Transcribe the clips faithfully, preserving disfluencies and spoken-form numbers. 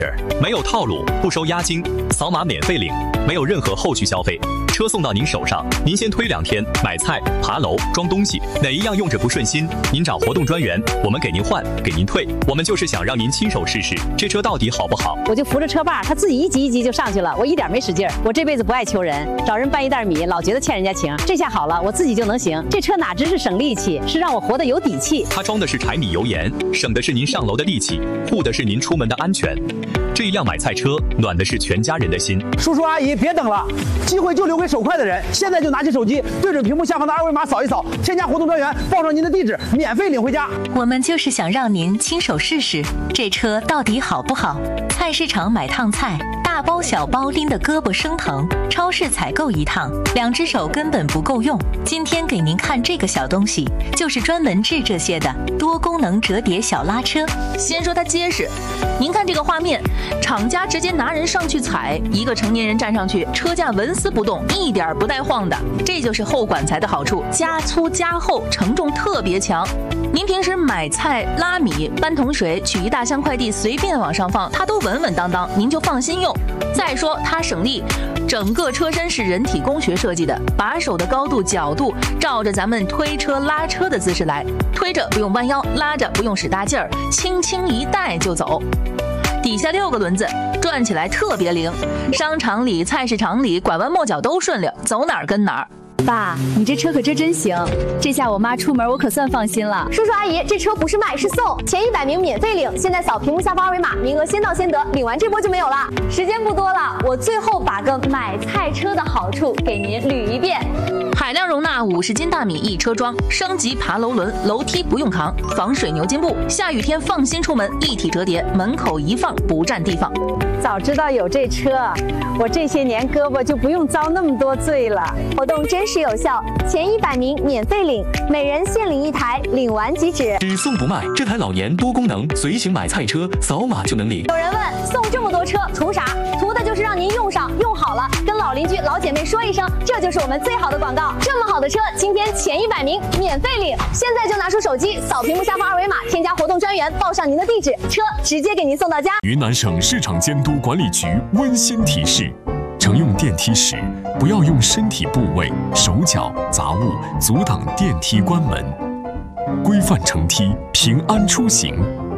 没有套路，不收押金，扫码免费领，没有任何后续消费，车送到您手上，您先推两天，买菜、爬楼、装东西，哪一样用着不顺心，您找活动专员，我们给您换，给您退。我们就是想让您亲手试试这车到底好不好。 我就扶着车把，他自己一级一级就上去了，我一点没使劲儿。我这辈子不爱求人，找人搬一袋米，老觉得欠人家情。这下好了，我自己就能行。这车哪只是省力气，是让我活得有底气。 它装的是柴米油盐，省的是您上楼的力气，护的是您出门的安全。这一辆买菜车，暖的是全家人的心。 叔叔阿姨，别等了，机会就留给手快的人。现在就拿起手机，对准屏幕下方的二维码扫一扫，添加活动专员，报上您的地址，免费领回家。 我们就是想让您亲手试试这车到底好不好。菜市场买趟菜，大包小包拎得胳膊生疼；超市采购一趟，两只手根本不够用。今天给您看这个小东西，就是专门治这些的多功能折叠小拉车。 先说它结实，您看这个画面，厂家直接拿人上去踩，一个成年人站上去，车架纹丝不动，一点不带晃的。这就是后管材的好处，加粗加厚，承重特别强。您平时买菜、拉米、搬桶水、取一大箱快递，随便往上放，它都稳稳当当，您就放心用。再说它省力，整个车身是人体工学设计的，把手的高度、角度照着咱们推车、拉车的姿势来，推着不用弯腰，拉着不用使大劲儿，轻轻一带就走。底下六个轮子，转起来特别灵，商场里、菜市场里拐弯抹角都顺溜，走哪儿跟哪儿。 爸，你这车可真真行，这下我妈出门我可算放心了。 叔叔阿姨，这车不是卖是送，前一百名免费领，现在扫屏幕下方二维码，名额先到先得，领完这波就没有了。时间不多了，我最后把个买菜车的好处给您捋一遍。 海量容纳五十斤大米一车装，升级爬楼轮，楼梯不用扛，防水牛筋布，下雨天放心出门，一体折叠，门口一放不占地方。 早知道有这车，我这些年胳膊就不用遭那么多罪了。 活动真实有效，前一百名免费领，每人限领一台，领完即止。 只送不卖，这台老年多功能随行买菜车，扫码就能领。 有人问，送这么多车图啥？图的就是让您用上，用好了，跟老邻居、老姐妹说一声，这就是我们最好的广告。这么好的车，今天前一百名免费领，现在就拿出手机扫屏幕下方二维码，添加活动专员，报上您的地址，车直接给您送到家。 云南省市场监督管理局温馨提示：乘用电梯时，不要用身体部位、手脚、杂物阻挡电梯关门，规范乘梯，平安出行。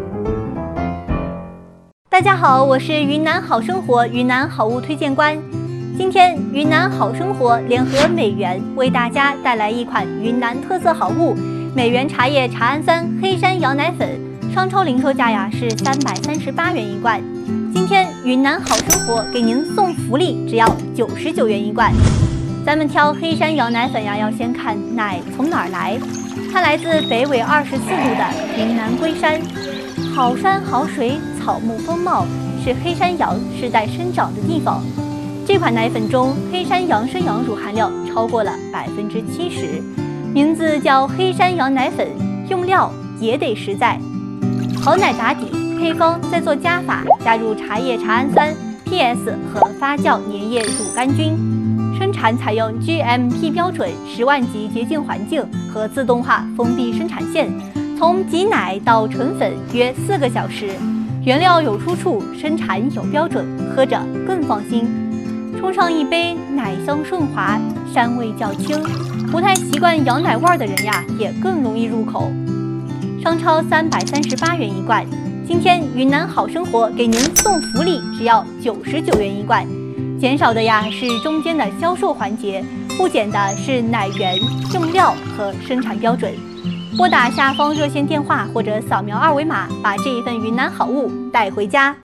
大家好，我是云南好生活云南好物推荐官。今天云南好生活联合美源为大家带来一款云南特色好物——美源茶叶茶氨酸黑山羊奶粉，商超零售价呀是三百三十八元一罐。今天云南好生活给您送福利，只要九十九元一罐。咱们挑黑山羊奶粉呀，要先看奶从哪儿来，它来自北纬二十四度的云南龟山，好山好水，草木丰茂，是黑山羊世代生长的地方。这款奶粉中黑山羊生羊乳含量超过了百分之七十，名字叫黑山羊奶粉，用料也得实在。好奶打底，配方再做加法，加入茶叶茶氨酸、P S 和发酵粘液乳杆菌。生产采用 G M P 标准十万级洁净环境和自动化封闭生产线，从挤奶到纯粉约四个小时。原料有出处，生产有标准，喝着更放心。冲上一杯，奶香顺滑，膻味较轻，不太习惯羊奶味的人呀，也更容易入口。商超三百三十八元一罐，今天云南好生活给您送福利，只要九十九元一罐。减少的呀是中间的销售环节，不减的是奶源、用料和生产标准。拨打下方热线电话或者扫描二维码，把这一份云南好物带回家。